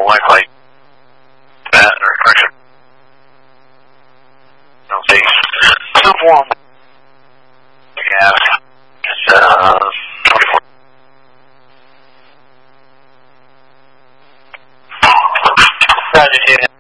full life light. That, or correction. I'll say, some form. We have, it's, 24. Roger,